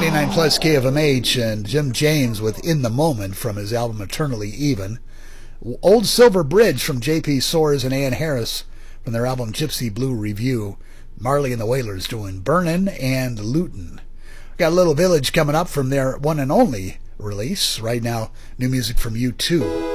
99 plus KFMH, and Jim James with In the Moment from his album Eternally Even. Old Silver Bridge from J.P. Soares and Ann Harris from their album Gypsy Blue Review. Marley and the Wailers doing Burnin' and Lutin'. Got a Little Village coming up from their one and only release. Right now, new music from U2.